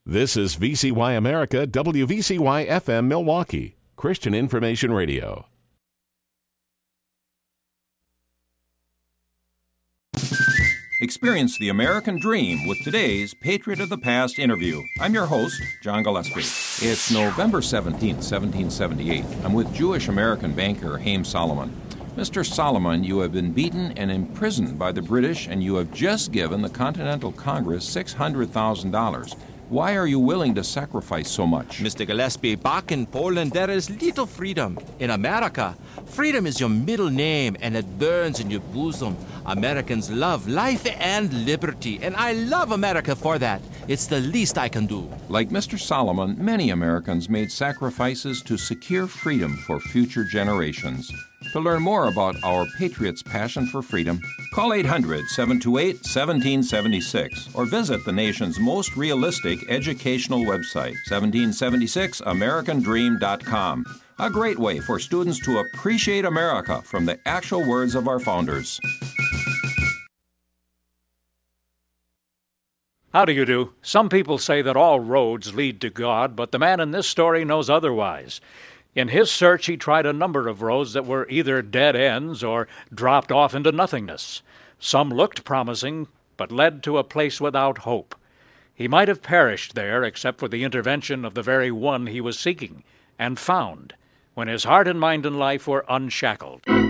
This is VCY America, WVCY FM Milwaukee, Christian Information Radio. Experience the American dream with today's Patriot of the Past interview. I'm your host, John Gillespie. It's November 17th, 1778. I'm with Jewish-American banker Haim Salomon. Mr. Salomon, you have been beaten and imprisoned by the British, and you have just given the Continental Congress $600,000. Why are you willing to sacrifice so much? Mr. Gillespie, back in Poland, there is little freedom. In America, freedom is your middle name, and it burns in your bosom. Americans love life and liberty, and I love America for that. It's the least I can do. Like Mr. Salomon, many Americans made sacrifices to secure freedom for future generations. To learn more about our patriots' passion for freedom, call 800-728-1776 or visit the nation's most realistic educational website, 1776americandream.com. A great way for students to appreciate America from the actual words of our founders. How do you do? Some people say that all roads lead to God, but the man in this story knows otherwise. In his search, he tried a number of roads that were either dead ends or dropped off into nothingness. Some looked promising, but led to a place without hope. He might have perished there except for the intervention of the very one he was seeking, and found, when his heart and mind and life were unshackled.